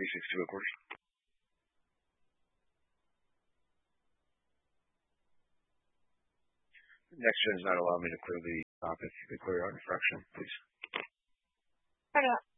362 headquarters. Next gen is not allowing me to clear the topic. You can clear out infraction, please. Pardon.